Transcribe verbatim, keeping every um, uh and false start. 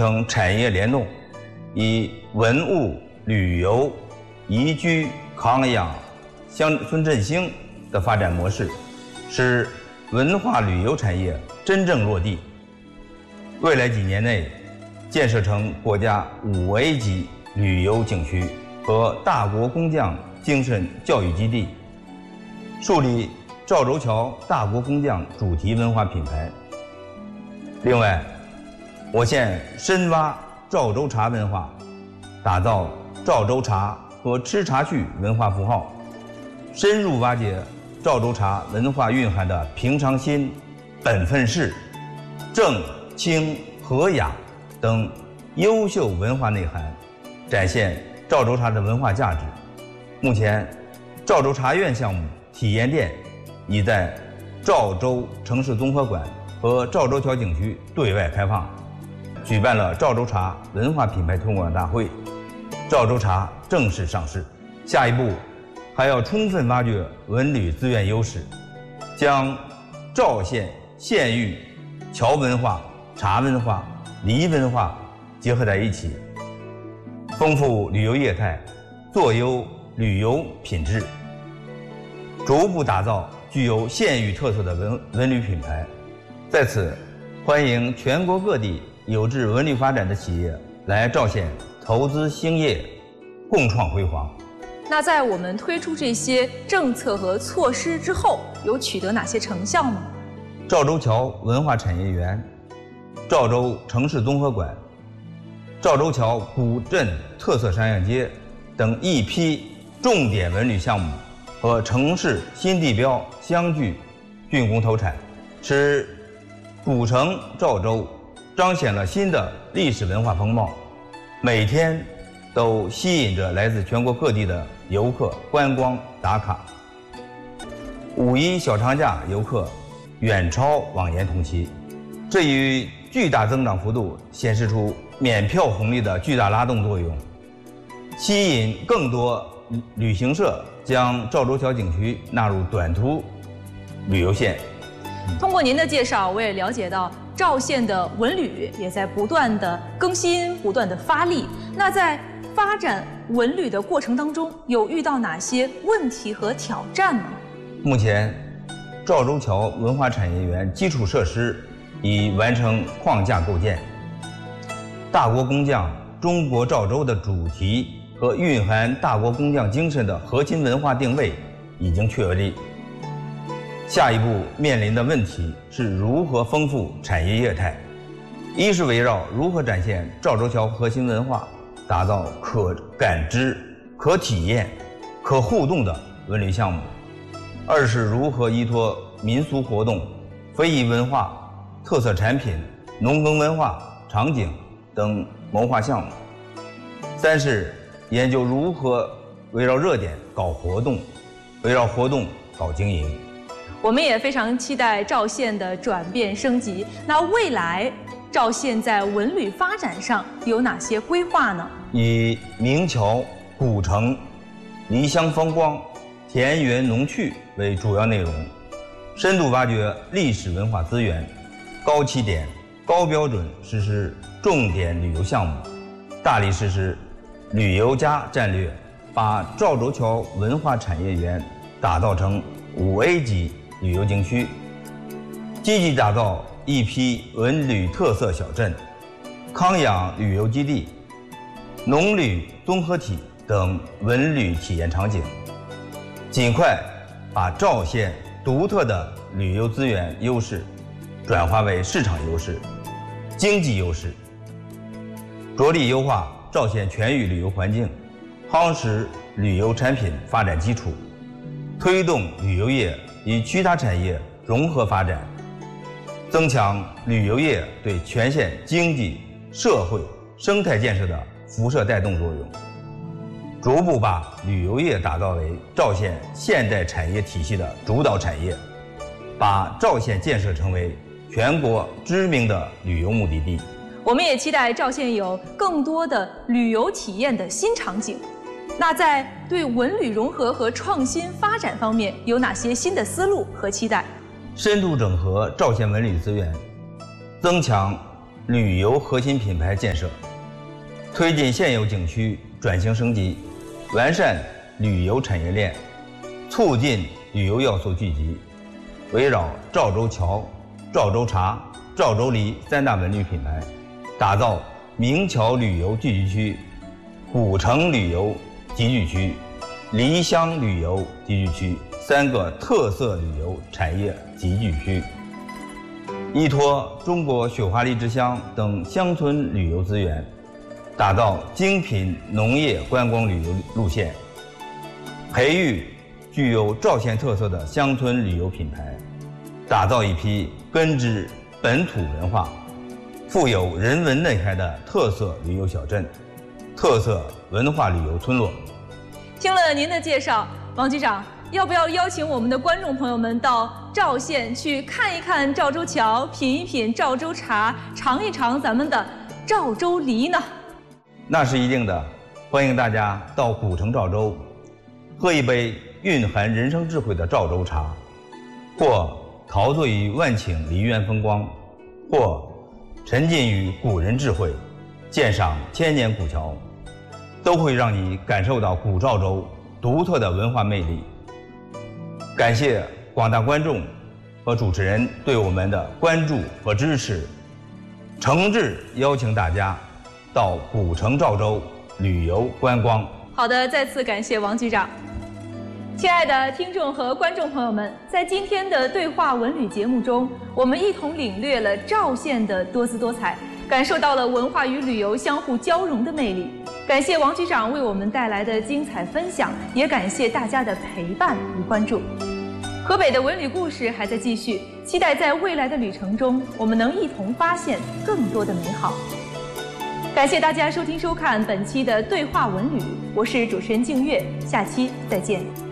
成产业联动，以文物、旅游、宜居、康养、乡村振兴的发展模式，使文化旅游产业真正落地。未来几年内，建设成国家五 A 级旅游景区和大国工匠精神教育基地，树立赵州桥大国工匠主题文化品牌。另外，我县深挖赵州茶文化，打造赵州茶和吃茶趣文化符号，深入挖掘赵州茶文化蕴含的平常心、本分事、正、清、和、雅等优秀文化内涵，展现赵州茶的文化价值。目前，赵州茶院项目体验店已在赵州城市综合馆和赵州桥景区对外开放，举办了赵州茶文化品牌推广大会，赵州茶正式上市。下一步还要充分挖掘文旅资源优势，将赵县县域桥文化、茶文化、梨文化结合在一起，丰富旅游业态，做优旅游品质，逐步打造具有县域特色的文文旅品牌。在此，欢迎全国各地有志文旅发展的企业来赵县投资兴业，共创辉煌。 那在我们推出这些政策和措施之后，有取得哪些成效呢？ 赵州桥文化产业园、赵州城市综合馆、赵州桥古镇特色商业街等一批重点文旅项目和城市新地标相继竣工投产，使古城赵州彰显了新的历史文化风貌，每天都吸引着来自全国各地的游客观光打卡。五一小长假游客远超往年同期，这一巨大增长幅度显示出免票红利的巨大拉动作用，吸引更多旅行社将赵州桥景区纳入短途旅游线。 通过您的介绍，我也了解到赵县的文旅也在不断的更新、不断的发力。那在发展文旅的过程当中，有遇到哪些问题和挑战呢？ 目前，赵州桥文化产业园基础设施已完成框架构建，大国工匠中国赵州的主题和蕴含大国工匠精神的核心文化定位已经确立。下一步面临的问题是如何丰富产业业态，一是围绕如何展现赵州桥核心文化，打造可感知、可体验、可互动的文旅项目；二是如何依托民俗活动、非遗文化、特色产品、农耕文化、场景等谋划项目；三是研究如何围绕热点搞活动，围绕活动搞经营。 我们也非常期待赵县的转变升级。那未来赵县在文旅发展上有哪些规划呢？ 以明桥、古城、离乡风光、田园农趣为主要内容，深度挖掘历史文化资源，高起点、高标准实施重点旅游项目，大力实施旅游加战略，把赵州桥文化产业园打造成五 A 级旅游景区，积极打造一批文旅特色小镇、康养旅游基地、农旅综合体等文旅体验场景，尽快把赵县独特的旅游资源优势转化为市场优势、经济优势，着力优化赵县全域旅游环境，夯实旅游产品发展基础，推动旅游业与其他产业融合发展，增强旅游业对全县经济、社会、生态建设的辐射带动作用，逐步把旅游业打造为赵县现代产业体系的主导产业，把赵县建设成为全国知名的旅游目的地。 我们也期待赵县有更多的旅游体验的新场景。那在对文旅融合和创新发展方面有哪些新的思路和期待？ 深度整合赵县文旅资源，增强旅游核心品牌建设，推进现有景区转型升级，完善旅游产业链，促进旅游要素聚集，围绕赵州桥、赵州茶、赵州梨三大文旅品牌，打造明桥旅游聚集区、古城旅游集聚区、梨乡旅游集聚区三个特色旅游产业集聚区，依托中国雪花梨之乡等乡村旅游资源，打造精品农业观光旅游路线，培育具有赵县特色的乡村旅游品牌，打造一批根植本土文化、富有人文内涵的特色旅游小镇、特色文化旅游村落。 听了您的介绍，王局长，要不要邀请我们的观众朋友们到赵县去看一看赵州桥，品一品赵州茶，尝一尝咱们的赵州梨呢？ 那是一定的，欢迎大家到古城赵州，喝一杯蕴含人生智慧的赵州茶，或陶醉于万顷梨园风光，或沉浸于古人智慧，鉴赏千年古桥，都会让你感受到古赵州独特的文化魅力。感谢广大观众和主持人对我们的关注和支持，诚挚邀请大家到古城赵州旅游观光。 好的，再次感谢王局长。亲爱的听众和观众朋友们，在今天的对话文旅节目中，我们一同领略了赵县的多姿多彩，感受到了文化与旅游相互交融的魅力。感谢王局长为我们带来的精彩分享，也感谢大家的陪伴与关注。河北的文旅故事还在继续，期待在未来的旅程中，我们能一同发现更多的美好。感谢大家收听收看本期的对话文旅，我是主持人静月，下期再见。